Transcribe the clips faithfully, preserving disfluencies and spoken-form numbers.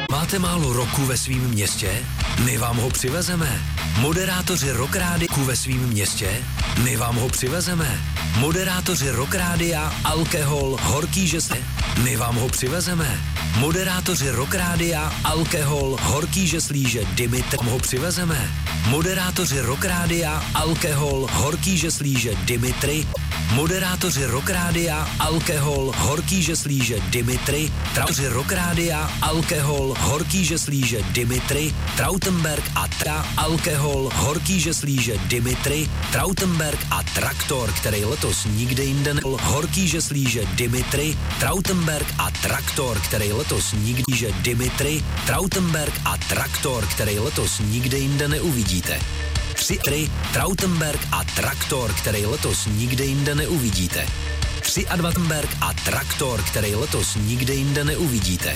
Máte málo roku ve svém městě? My vám ho přivezeme. Moderátoři Rock Rádia ve svém městě? My vám ho přivezeme. Moderátoři Rock Rádia, alkohol, horký žesle? My vám ho přivezeme. Moderátoři Rock Rádia, alkohol, horký žeslíže, Dimitri, ho přivezeme. Moderátoři Rock Rádia, alkohol, horký žeslíže, Dimitri. Moderátoři Rock Rádia, alkohol, horký žeslíže, Dimitri. Trauři Rock Rádia, alkohol, horký žeslíže, Dimitri. Trautenberg a tra, alkohol, horký žeslíže, Dimitri. Trautenberg a traktor, který letos nikde jinde ne... Horký žeslíže, Dimitri. Trautenberg a traktor, který letos nikdy že Dimitri. Trautenberg a traktor, který letos nikde jinde neuvidíte. Tři tři Trautenberg a traktor, který letos nikde jinde neuvidíte. Tři a Trautenberg a traktor, který letos nikde jinde neuvidíte.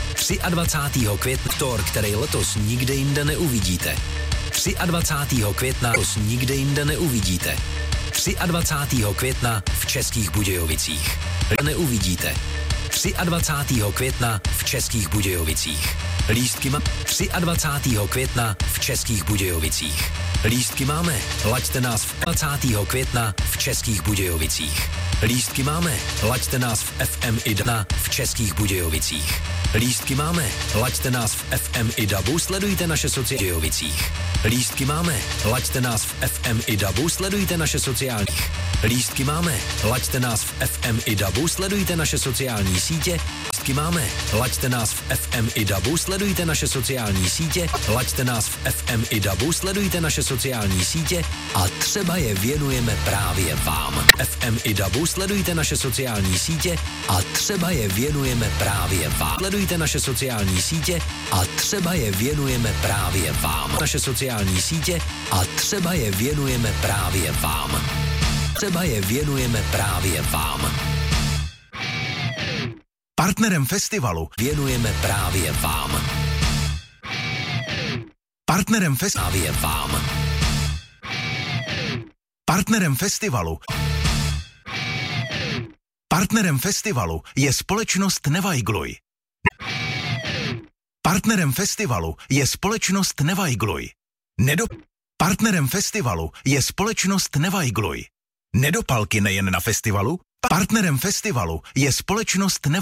dvacátého třetího května, traktor, který letos nikde jinde neuvidíte. dvacátého třetího května letos nikde jinde neuvidíte. dvacátého třetího května v Českých Budějovicích. Neuvidíte. dvacátého třetího května v Českých Budějovicích. Lístky má dvacátého třetího května v Českých Budějovicích. Lístky máme, laďte nás v dvacátého května v Českých Budějovicích. Lístky máme, laďte nás v F M i dna v Českých Budějovicích. Lístky máme, laďte nás v F M i dabu, sledujte naše sociální Budějovicích. Lístky máme, laďte nás v F M i dabu, sledujte naše sociální. Lístky máme, laďte nás v F M i dabu, sledujte naše sociální sítě. Lístky máme, laďte nás v F M i dabu, sledujte naše sociální sítě. Laďte nás v F M i dabu, sledujte naše sociální sítě a třeba je věnujeme právě vám. F M i dabu, sledujte naše sociální sítě a třeba je věnujeme právě vám. Sledujte naše sociální sítě a třeba je věnujeme právě vám. Naše sociální sítě a třeba je věnujeme právě vám. Třeba je věnujeme právě vám. Partnerem festivalu věnujeme právě vám. Partnerem festivalu právě vám. Partnerem festivalu Partnerem festivalu je společnost Nevajgluj. Partnerem festivalu je společnost Nevajgluj. Nedo... Partnerem festivalu je společnost Nevajgluj. Nedopalky nejen na festivalu. Partnerem festivalu je společnost Nevajgluj.